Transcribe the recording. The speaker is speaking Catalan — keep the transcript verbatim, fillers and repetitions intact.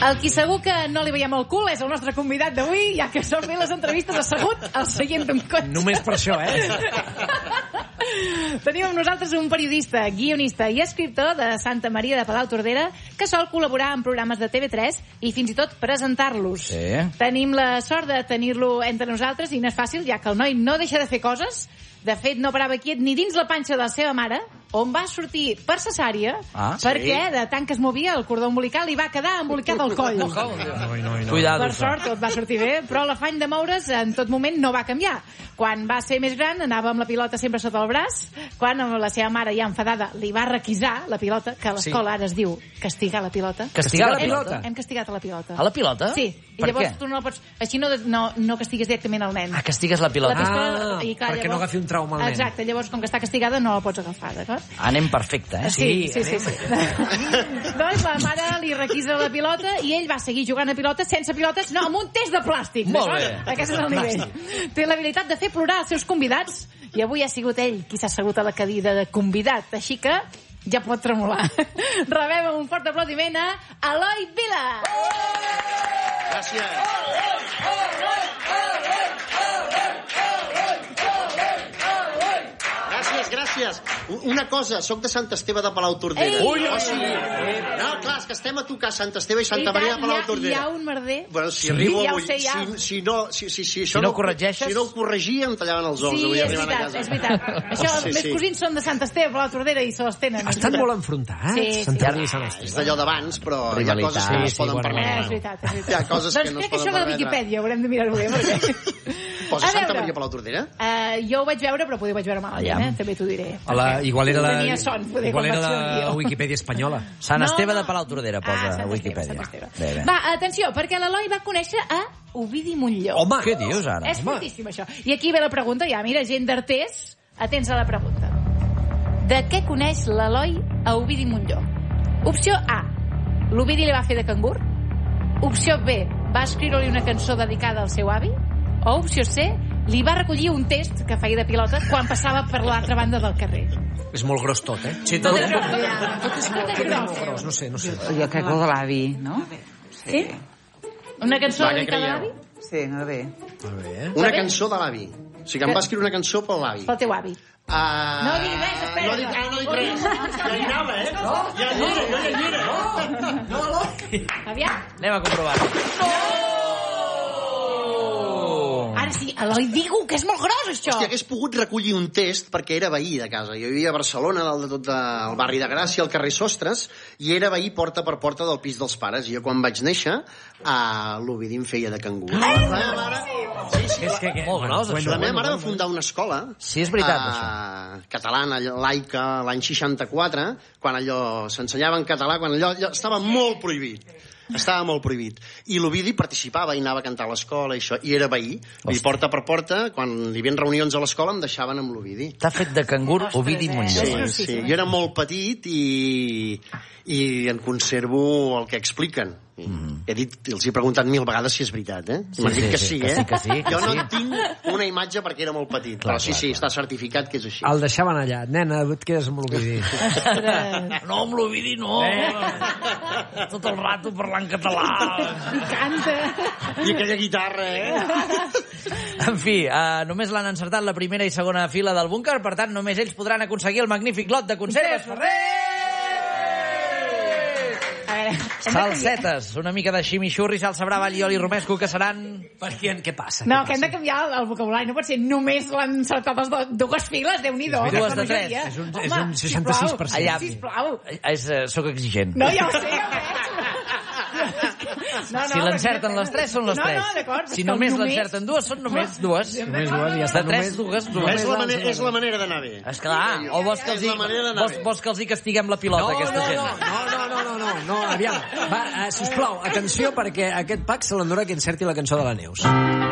El qui segur que no li veiem el cul és el nostre convidat d'avui, ja que som fent les entrevistes assegut al seient d'un cotxe. Només per això, eh? Tenim amb nosaltres un periodista, guionista i escriptor de Santa Maria de Palautordera que sol col·laborar en programes de T V tres i fins i tot presentar-los. Sí. Tenim la sort de tenir-lo entre nosaltres i no és fàcil, ja que el noi no deixa de fer coses. De fet, no parava quiet ni dins la panxa de la seva mare, on va sortir per cesària, ah, perquè sí. de tant que es movia el cordó umbilical li va quedar embolicat al coll. No, no, no, no. Cuidado, per sort, tot va sortir bé, però l'afany de moure's en tot moment no va canviar. Quan va ser més gran, anava amb la pilota sempre sota el braç. Quan la seva mare, ja enfadada, li va requisar la pilota, que a l'escola ara es diu castigar la pilota. Castigar la pilota? Hem, hem castigat a la pilota. A la pilota? Sí. I per llavors què? tu no la pots... Així no, no, no castigues directament al nen. Ah, castigues la pilota. La pistola, ah, i clar, perquè llavors, no agafi un trauma al nen. Exacte, llavors com que està castigada no la pots agafar, d'acord? Anem perfecte, eh? Sí, sí, sí. sí, sí. Doncs la mare li requisa la pilota i ell va seguir jugant a pilota sense pilotes, no, amb un test de plàstic. Molt bé. Aquest és el nivell. Té l'habilitat de fer plorar els seus convidats i avui ha sigut ell qui s'ha assegut a la cadira de convidat, així que ja pot tremolar. Rebem amb un fort aplaudiment a Eloi Vila. Gràcies. Gràcies, gràcies. Una cosa, sóc de Sant Esteve de Palautordera. Ei! Ui, o sigui, no, clar, és que estem a tocar Sant Esteve i Santa Maria de Palautordera. Hi ha un merder. Bueno, si Sí, arribo ja ho avui, sé, ja. si, si no, si, si, si, Si no corregeixes? Si no ho corregia, em tallaven els ous. Sí, avui és arribant a veritat, casa. és veritat. Això, els Sí, meus sí. cosins són de Sant Esteve, Palautordera, i se les tenen. Estan molt enfrontats, Sí, sí. Sant Maria i Sant És Esteve. d'allò d'abans, però hi ha Rivalitat. coses que no es Sí, sí, poden bona parlar. Eh, és veritat, és veritat. Hi ha coses doncs que no es crec que poden això va de permetre. Viquipèdia, haurem de mirar-ho bé. Perquè... Posa A Santa veure. Maria Palautordera? Uh, jo ho vaig veure, però poder ho vaig veure malament, Aviam. eh? També t'ho diré. A la, igual era la, Tenia son, poder, igual quan era vaig fer el la guió. Wikipedia espanyola. Sant No, Esteve no. de Palautordera posa Ah, Sant a Esteve, Wikipedia. Sant Esteve. Bé, bé. Va, atenció, perquè l'Eloi va conèixer a Ovidi Montllor. Home! Què dius ara? És fortíssim, això. I aquí ve la pregunta, ja, mira, gent d'Artés, atents a la pregunta. De què coneix l'Eloi a Ovidi Montllor? Opció A, l'Ovidi li va fer de cangur. Opció B, va escriure-li una cançó dedicada al seu avi. O opció C, li va recollir un test que feia de pilota quan passava per l'altra banda del carrer. És molt gros tot, eh? Sí, tot és... Tot és molt, tot és molt gros, no sé, no sé. Jo crec que el de l'avi, no? Sí? Una cançó Va, què dedicada a creieu? l'avi? Sí, no bé. Molt bé, eh? Una bé? cançó de l'avi. O sigui, que em va escriure una cançó pel l'avi. Pel teu avi. Uh, No diguis res, espera. No dic, ah, no dic res. Ja hi anava, eh? No, ja hi era, jo ja hi era. No, no, no. Aviam. Anem a comprovar-ho. Ara sí, Eloi, digue-ho, que és molt gros, això. Hòstia, hagués pogut recollir un test perquè era veí de casa. Jo vivia a Barcelona, dalt de tot de, al barri de Gràcia, al carrer Sostres, i era veí porta per porta del pis dels pares. I jo, quan vaig néixer, a l'Ovidi em feia de cangur. La meva mare... Sí, sí, És que, que, Molt gros, bueno, això. la meva bueno, mare va bueno. fundar una escola Sí, és veritat, eh, catalana, laica, l'any seixanta-quatre, quan allò s'ensenyava en català, quan allò, allò estava molt prohibit. Estava molt prohibit. I l'Ovidi participava i anava a cantar a l'escola i això, i era veí. I porta per porta, quan hi havia reunions a l'escola, em deixaven amb l'Ovidi. T'ha fet de cangur Ovidi eh? Montllor. Sí, sí. Jo era molt petit i, i en conservo el que expliquen. Mm. He dit, els he preguntat mil vegades si és veritat, eh? Sí, M'han dit sí, que sí, sí, que eh? sí, que sí, que jo no sí. tinc una imatge perquè era molt petit, Clar, però sí, clar, sí, clar. està certificat que és així. El deixaven allà. Nena, et quedes amb l'Ovidi. No, amb l'Ovidi no. Tot el rato parlant català. I canta. I aquella guitarra, eh? En fi, uh, només l'han encertat la primera i segona fila del búnquer, per tant, només ells podran aconseguir el magnífic lot de conserves Ferrer! A veure, hem de canviar. Salsetes, una mica de ximixurri, salsa brava, allioli, romesco, que seran... Per què? Què passa? No, Què que hem de passa? canviar el, el vocabulari. No pot ser només l'han encertat les do- dues files, Déu-n'hi-do. Dues aquesta de tres. majoria. És un- Home, és un seixanta-sis per cent. sisplau, Allà. Sisplau. És, uh, soc exigent. No, ja ho sé, ja ho veig. No, no, Si l'encerten les tres, són les no, tres. No, d'acord. Si només l'encerten dues, són només dues. Només dues, ja està. De tres, Només- dues, És dues. la, manera, és la manera d'anar bé. Esclar, o vols que els És hi, la manera d'anar vols, bé. vols que els hi castiguem la pilota, No, aquesta no, gent? no, no, no, no, no, no, no, aviam. Va, uh, sisplau, atenció, perquè aquest pack se l'endurà que encerti la cançó de la Neus.